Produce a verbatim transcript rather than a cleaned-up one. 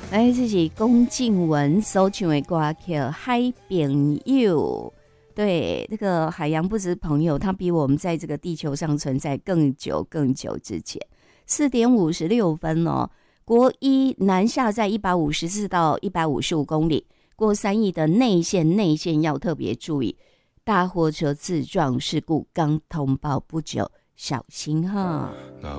哎，这是龚静文所唱的歌曲《海朋友》。对，这个海洋不只朋友，它比我们在这个地球上存在更久更久之前。四点五十六分哦，国一南下在一百五十四到一百五十五公里，过三亿的内线，内线要特别注意，大货车自撞事故刚通报不久，小心哈。